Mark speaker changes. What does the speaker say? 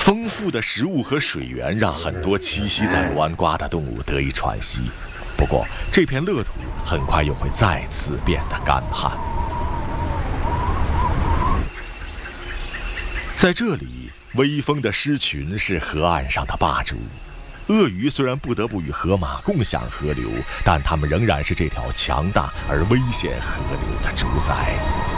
Speaker 1: 丰富的食物和水源让很多栖息在罗安瓜的动物得以喘息，不过这片乐土很快又会再次变得干旱。在这里，威风的狮群是河岸上的霸主。鳄鱼虽然不得不与河马共享河流，但它们仍然是这条强大而危险河流的主宰。